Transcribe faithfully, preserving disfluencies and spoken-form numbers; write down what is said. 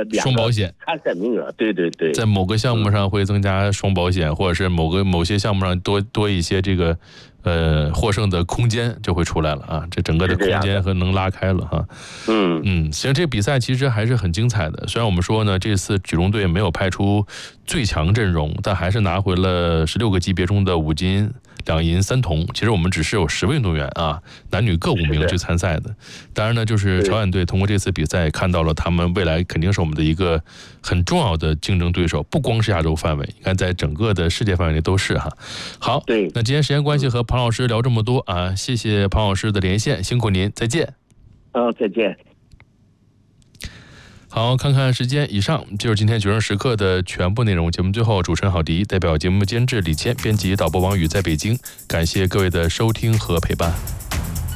个双保险参赛名额，对对对， 在某个项目上会增加双保险，或者是某个某些项目上多多一些这个呃获胜的空间就会出来了啊，这整个的空间和能拉开了哈。 嗯嗯，行，这个比赛其实还是很精彩的。虽然我们说呢，这次举重队没有派出最强阵容，但还是拿回了十六个级别中的五金两银三铜。其实我们只是有十位运动员啊，男女各五名去参赛的。当然呢，就是朝鲜队通过这次比赛看到了他们未来肯定是我们的一个很重要的竞争对手，不光是亚洲范围，你看在整个的世界范围内都是哈。好， 对， 那今天时间关系和庞老师聊这么多啊，谢谢庞老师的连线，辛苦您，再见。 嗯，再见。 好，看看时间，以上就是今天决胜时刻的全部内容。节目最后，主持人郝迪代表节目监制李谦，编辑导播王宇在北京，感谢各位的收听和陪伴。